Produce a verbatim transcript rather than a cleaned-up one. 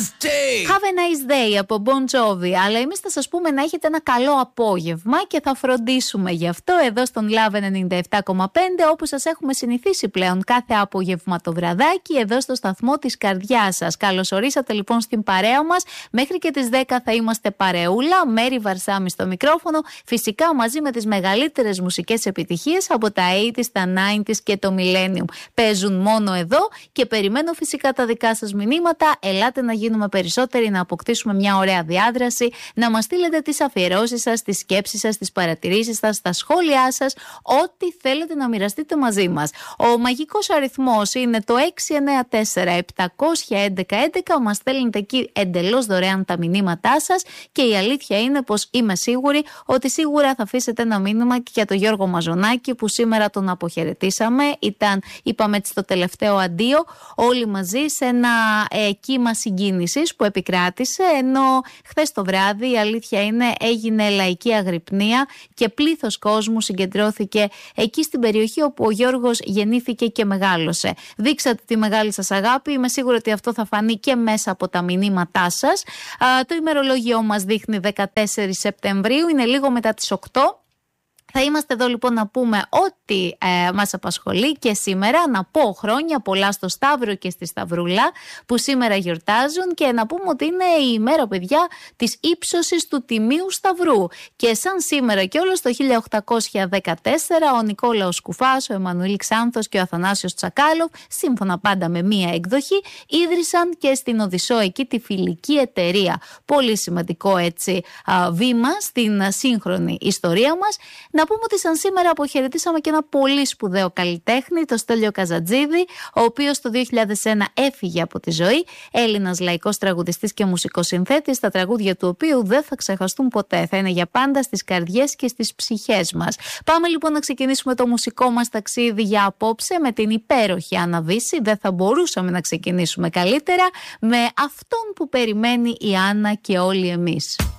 Namaste! Have a nice day από Bon Jovi. Αλλά εμείς θα σας πούμε να έχετε ένα καλό απόγευμα και θα φροντίσουμε γι' αυτό εδώ στον Love ενενήντα επτά κόμμα πέντε, όπου σας έχουμε συνηθίσει πλέον κάθε απόγευμα το βραδάκι εδώ στο σταθμό της καρδιάς σας. Καλώς ορίσατε λοιπόν στην παρέα μας. Μέχρι και τις δέκα θα είμαστε παρεούλα. Μέρη Βαρσάμι στο μικρόφωνο. Φυσικά μαζί με τις μεγαλύτερες μουσικές επιτυχίες από τα ογδόντα, τα ενενήντα και το Millennium. Παίζουν μόνο εδώ και περιμένω φυσικά τα δικά σας μηνύματα. Ελάτε να γίνουμε περισσότεροι, να αποκτήσουμε μια ωραία διάδραση, να μας στείλετε τις αφιερώσεις σας, τις σκέψεις σας, τις παρατηρήσεις σας, τα σχόλιά σας, ό,τι θέλετε να μοιραστείτε μαζί μας. Ο μαγικός αριθμός είναι το έξι εννέα τέσσερα επτά ένα ένα ένα ένα. Μας στέλνετε εκεί εντελώς δωρεάν τα μηνύματά σας και η αλήθεια είναι πως είμαι σίγουρη ότι σίγουρα θα αφήσετε ένα μήνυμα και για τον Γιώργο Μαζονάκη που σήμερα τον αποχαιρετήσαμε. Ήταν, είπαμε έτσι, το τελευταίο αντίο όλοι μαζί σε ένα ε, κύμα συγκίνησης που επικράτησε, ενώ χθες το βράδυ η αλήθεια είναι έγινε λαϊκή αγρυπνία και πλήθος κόσμου συγκεντρώθηκε εκεί στην περιοχή όπου ο Γιώργος γεννήθηκε και μεγάλωσε. Δείξατε τη μεγάλη σας αγάπη, είμαι σίγουρη ότι αυτό θα φανεί και μέσα από τα μηνύματά σας. Α, το ημερολόγιο μας δείχνει δεκατέσσερις Σεπτεμβρίου, είναι λίγο μετά τις οκτώ. Θα είμαστε εδώ λοιπόν να πούμε ό,τι ε, μας απασχολεί και σήμερα. Να πω χρόνια πολλά στο Σταύρο και στη Σταυρούλα που σήμερα γιορτάζουν και να πούμε ότι είναι η ημέρα, παιδιά, της ύψωσης του Τιμίου Σταυρού. Και σαν σήμερα και όλο το χίλια οκτακόσια δεκατέσσερα ο Νικόλαος Κουφάς, ο Εμμανουήλ Ξάνθος και ο Αθανάσιος Τσακάλοφ, σύμφωνα πάντα με μία εκδοχή, ίδρυσαν και στην Οδυσσό εκεί τη φιλική εταιρεία. Πολύ σημαντικό έτσι α, βήμα στην σύγχρονη ιστορία μας. Να πούμε ότι σαν σήμερα αποχαιρετήσαμε και ένα πολύ σπουδαίο καλλιτέχνη, το Στέλιο Καζατζίδη, ο οποίος το δύο χιλιάδες ένα έφυγε από τη ζωή. Έλληνας λαϊκός τραγουδιστής και μουσικοσυνθέτης, τα τραγούδια του οποίου δεν θα ξεχαστούν ποτέ. Θα είναι για πάντα στις καρδιές και στις ψυχές μας. Πάμε λοιπόν να ξεκινήσουμε το μουσικό μας ταξίδι για απόψε με την υπέροχη Άννα Βύση. Δεν θα μπορούσαμε να ξεκινήσουμε καλύτερα με αυτόν που περιμένει η Άννα και όλοι εμείς.